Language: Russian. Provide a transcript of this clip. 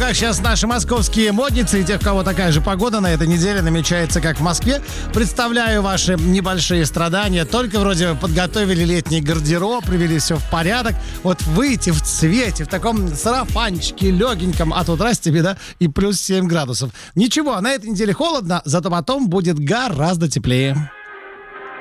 как сейчас наши московские модницы и тех, у кого такая же погода на этой неделе намечается, как в Москве. Представляю ваши небольшие страдания. Только вроде подготовили летний гардероб, привели все в порядок. Вот выйти в цвете, в таком сарафанчике легеньком, а тут раз тебе, да, и плюс 7 градусов. Ничего, на этой неделе холодно, зато потом будет гораздо теплее.